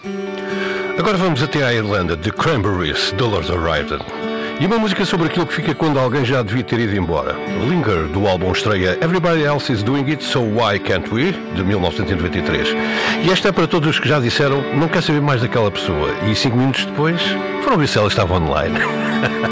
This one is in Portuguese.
Agora vamos até à Irlanda, The Cranberries, Dollars Arrived. E uma música sobre aquilo que fica quando alguém já devia ter ido embora. Linger, do álbum estreia Everybody Else Is Doing It, So Why Can't We, de 1993. E esta é para todos os que já disseram não quer saber mais daquela pessoa. E 5 minutos depois foram ver se ela estava online.